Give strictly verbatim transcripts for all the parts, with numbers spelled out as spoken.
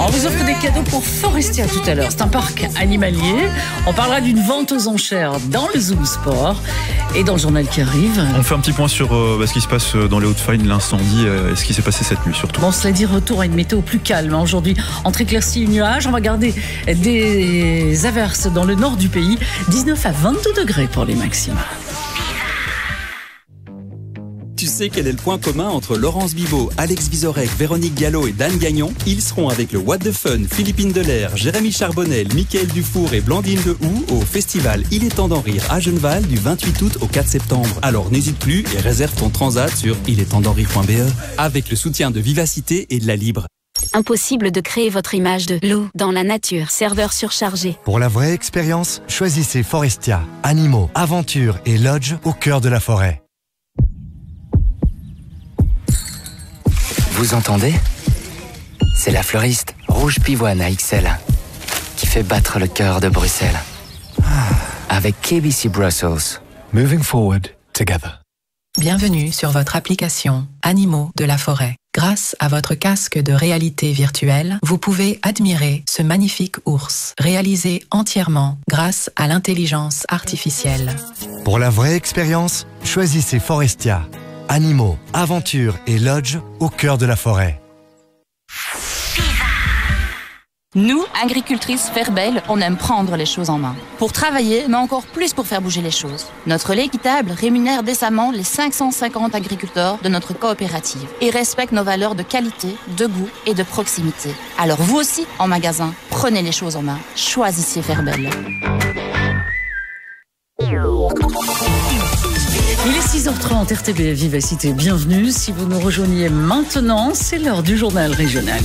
On vous offre des cadeaux pour Forestia tout à l'heure. C'est un parc animalier. On parlera d'une vente aux enchères dans le Zoom Sport et dans le journal qui arrive. On fait un petit point sur euh, ce qui se passe dans les Hauts-de-Fagne, l'incendie euh, et ce qui s'est passé cette nuit surtout. Bon, cela dit, retour à une météo plus calme. Aujourd'hui, entre éclaircies et nuages, on va garder des averses dans le nord du pays. dix-neuf à vingt-deux degrés pour les maximales. Tu sais quel est le point commun entre Laurence Bibot, Alex Vizorek, Véronique Gallo et Dan Gagnon? Ils seront avec le What the Fun, Philippine Delair, Jérémy Charbonnel, Mickaël Dufour et Blandine Lehoux au festival Il est temps d'en rire à Genneval du vingt-huit août au quatre septembre. Alors n'hésite plus et réserve ton transat sur il est temps d'en rire point b e avec le soutien de Vivacité et de la Libre. Impossible de créer votre image de loup dans la nature. Serveur surchargé. Pour la vraie expérience, choisissez Forestia. Animaux, aventures et lodge au cœur de la forêt. Vous entendez? C'est la fleuriste Rouge Pivoine à X L qui fait battre le cœur de Bruxelles. Avec K B C Brussels. Moving forward together. Bienvenue sur votre application Animaux de la forêt. Grâce à votre casque de réalité virtuelle, vous pouvez admirer ce magnifique ours, réalisé entièrement grâce à l'intelligence artificielle. Pour la vraie expérience, choisissez Forestia. Animaux, aventures et lodge au cœur de la forêt. Nous, agricultrices Ferbel, on aime prendre les choses en main. Pour travailler, mais encore plus pour faire bouger les choses. Notre lait équitable rémunère décemment les cinq cent cinquante agriculteurs de notre coopérative et respecte nos valeurs de qualité, de goût et de proximité. Alors vous aussi, en magasin, prenez les choses en main. Choisissez Ferbel. Il est six heures trente, R T B Vivacité, bienvenue. Si vous nous rejoignez maintenant, c'est l'heure du journal régional.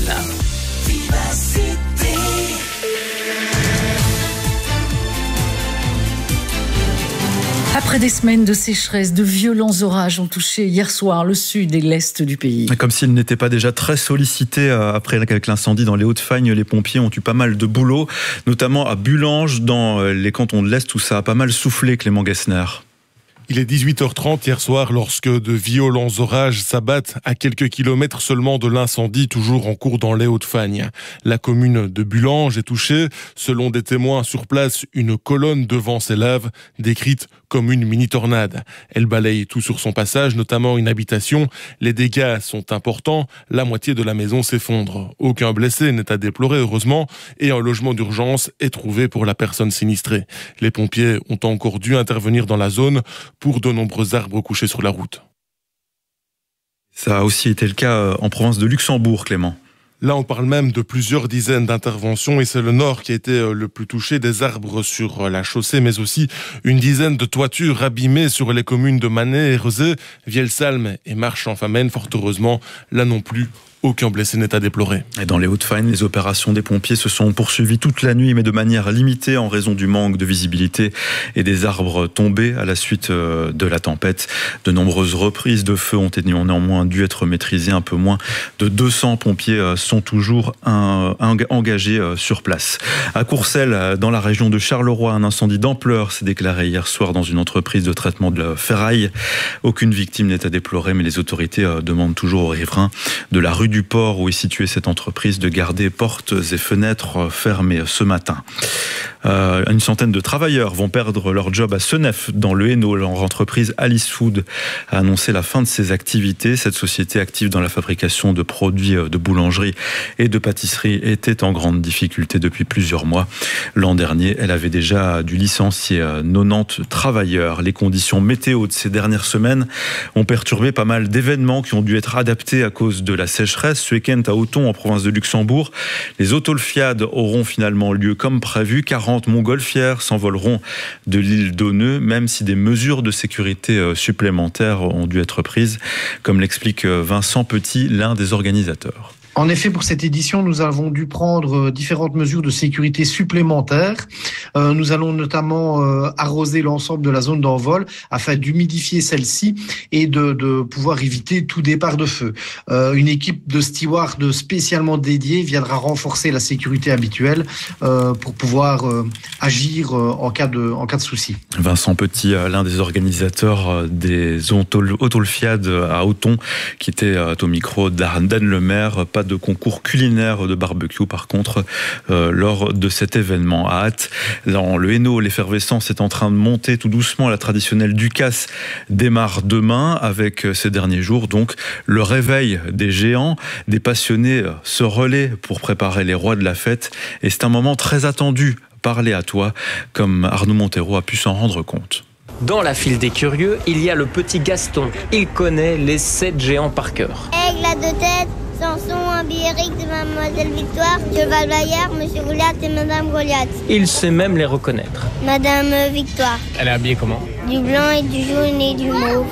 Après des semaines de sécheresse, de violents orages ont touché hier soir le sud et l'est du pays. Comme s'ils n'étaient pas déjà très sollicités après avec l'incendie dans les Hauts-de-Fagne, les pompiers ont eu pas mal de boulot, notamment à Bulange, dans les cantons de l'Est, où ça a pas mal soufflé, Clément Gessner. Il est dix-huit heures trente hier soir lorsque de violents orages s'abattent à quelques kilomètres seulement de l'incendie toujours en cours dans les Hauts-de-Fagne. La commune de Bulange est touchée. Selon des témoins sur place, une colonne de vent s'élève, décrite comme une mini-tornade. Elle balaye tout sur son passage, notamment une habitation. Les dégâts sont importants. La moitié de la maison s'effondre. Aucun blessé n'est à déplorer, heureusement, et un logement d'urgence est trouvé pour la personne sinistrée. Les pompiers ont encore dû intervenir dans la zone pour de nombreux arbres couchés sur la route. Ça a aussi été le cas en province de Luxembourg, Clément. Là, on parle même de plusieurs dizaines d'interventions et c'est le nord qui a été le plus touché, des arbres sur la chaussée, mais aussi une dizaine de toitures abîmées sur les communes de Manet et Rezé, Vielsalm et Marche-en-Famenne. Fort heureusement, là non plus, aucun blessé n'est à déplorer. Et dans les Hauts-de-Fagne, les opérations des pompiers se sont poursuivies toute la nuit, mais de manière limitée en raison du manque de visibilité et des arbres tombés à la suite de la tempête. De nombreuses reprises de feu ont néanmoins dû être maîtrisées. Un peu moins de deux cents pompiers sont toujours engagés sur place. À Courcelles, dans la région de Charleroi, un incendie d'ampleur s'est déclaré hier soir dans une entreprise de traitement de la ferraille. Aucune victime n'est à déplorer, mais les autorités demandent toujours aux riverains de la rue du port où est située cette entreprise de garder portes et fenêtres fermées ce matin. Euh, une centaine de travailleurs vont perdre leur job à Senef dans le Hainaut. Leur entreprise Alice Food a annoncé la fin de ses activités. Cette société active dans la fabrication de produits de boulangerie et de pâtisserie était en grande difficulté depuis plusieurs mois. L'an dernier, elle avait déjà dû licencier quatre-vingt-dix travailleurs. Les conditions météo de ces dernières semaines ont perturbé pas mal d'événements qui ont dû être adaptés à cause de la sécheresse. Ce week-end à Auton, en province de Luxembourg, les autolfiades auront finalement lieu comme prévu. quarante montgolfières s'envoleront de l'île d'Auneux, même si des mesures de sécurité supplémentaires ont dû être prises, comme l'explique Vincent Petit, l'un des organisateurs. En effet, pour cette édition, nous avons dû prendre différentes mesures de sécurité supplémentaires. Euh, nous allons notamment euh, arroser l'ensemble de la zone d'envol afin d'humidifier celle-ci et de, de pouvoir éviter tout départ de feu. Euh, une équipe de stewards spécialement dédiée viendra renforcer la sécurité habituelle euh, pour pouvoir euh, agir euh, en cas de, en cas de souci. Vincent Petit, l'un des organisateurs des autolfiades à Auton, qui était au micro d'Arden Le Maire. Pas pas de concours culinaire de barbecue par contre euh, lors de cet événement. À hâte, dans le Hainaut, l'effervescence est en train de monter tout doucement. La traditionnelle Ducasse démarre demain avec ces derniers jours. Donc le réveil des géants, des passionnés se relaient pour préparer les rois de la fête. Et c'est un moment très attendu. Parler à toi, comme Arnaud Montero a pu s'en rendre compte. Dans la file des curieux, il y a le petit Gaston. Il connaît les sept géants par cœur. Aigle à deux têtes, Samson, Ambéric de Mademoiselle Victoire, Cheval Bayard, Monsieur Goliath et Madame Goliath. Il sait même les reconnaître. Madame Victoire. Elle est habillée comment? Du blanc et du jaune et du mauve.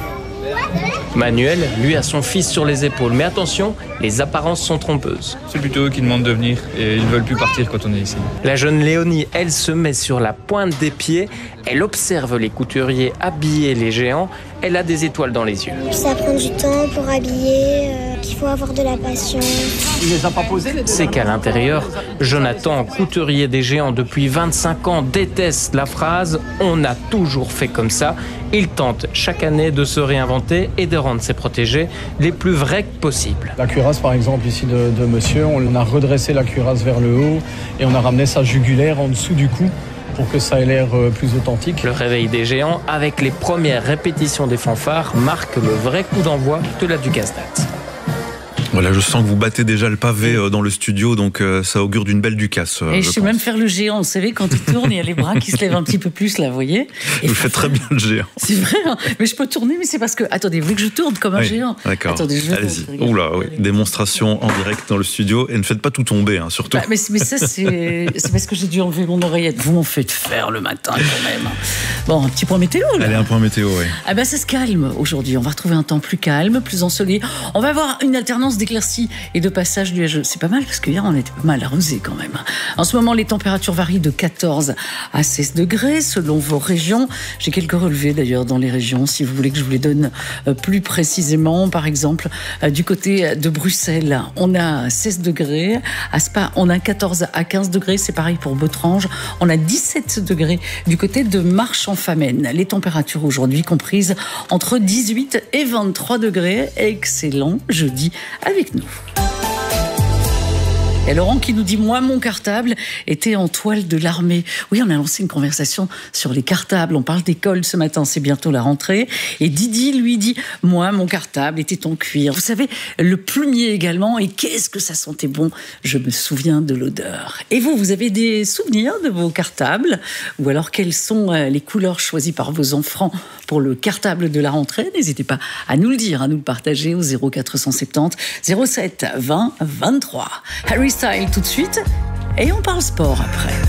Manuel, lui, a son fils sur les épaules. Mais attention, les apparences sont trompeuses. C'est plutôt eux qui demandent de venir et ils ne veulent plus partir quand on est ici. La jeune Léonie, elle se met sur la pointe des pieds. Elle observe les couturiers habiller les géants. Elle a des étoiles dans les yeux. Ça prend du temps pour habiller, euh, qu'il faut avoir de la patience. Il les a pas posés, les C'est qu'à l'intérieur, Jonathan, couturier des géants depuis vingt-cinq ans, déteste la phrase « on a toujours fait comme ça ». Il tente chaque année de se réinventer et de rendre ses protégés les plus vrais que possible. La cuirasse, par exemple, ici de, de monsieur, on a redressé la cuirasse vers le haut et on a ramené sa jugulaire en dessous du cou pour que ça ait l'air plus authentique. Le réveil des géants, avec les premières répétitions des fanfares, marque le vrai coup d'envoi de la Ducasse date. Voilà, je sens que vous battez déjà le pavé dans le studio, donc ça augure d'une belle Ducasse. Et je, je sais pense. Même faire le géant, vous savez, quand il tourne, il y a les bras qui se lèvent un petit peu plus, là, vous voyez. Et vous faites très bien le géant. C'est vrai, hein, mais je peux tourner, mais c'est parce que... Attendez, vous voulez que je tourne comme un oui, géant? D'accord, attendez, je allez-y. Oula, oui. Démonstration en direct dans le studio, et ne faites pas tout tomber, hein, surtout. Bah, mais, mais ça, c'est parce que j'ai dû enlever mon oreillette. Vous m'en faites faire le matin, quand même. Bon, un petit point météo, là. Allez, un point météo, oui. Ah ben, ça se calme aujourd'hui. On va retrouver un temps plus calme, plus ensoleillé. On va avoir une alternance d'éclaircies et de passage nuageux. C'est pas mal parce que hier on était pas mal arrosé quand même. En ce moment, les températures varient de quatorze à seize degrés selon vos régions. J'ai quelques relevés d'ailleurs dans les régions, si vous voulez que je vous les donne plus précisément. Par exemple, du côté de Bruxelles, on a seize degrés. À Spa, on a quatorze à quinze degrés. C'est pareil pour Botrange. On a dix-sept degrés du côté de Marche-en-Famenne. Les températures aujourd'hui comprises entre dix-huit et vingt-trois degrés. Excellent jeudi avec nous. Et Laurent qui nous dit « Moi, mon cartable était en toile de l'armée ». Oui, on a lancé une conversation sur les cartables. On parle d'école ce matin, c'est bientôt la rentrée. Et Didi lui dit « Moi, mon cartable était en cuir ». Vous savez, le plumier également. Et qu'est-ce que ça sentait bon. Je me souviens de l'odeur. Et vous, vous avez des souvenirs de vos cartables? Ou alors, quelles sont les couleurs choisies par vos enfants pour le cartable de la rentrée? N'hésitez pas à nous le dire, à nous le partager au zéro quatre cent soixante-dix zéro sept vingt vingt-trois. Harry Style tout de suite et on parle sport après.